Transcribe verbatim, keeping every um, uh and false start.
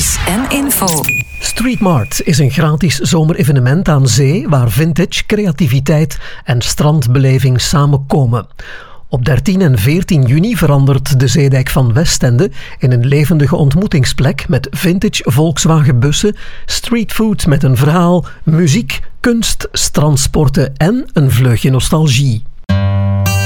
Nieuws en info. Streetmart is een gratis zomerevenement aan zee waar vintage, creativiteit en strandbeleving samenkomen. Op dertien en veertien juni verandert de zeedijk van Westende in een levendige ontmoetingsplek met vintage Volkswagen-bussen, streetfood met een verhaal, muziek, kunst, strandsporten en een vleugje nostalgie.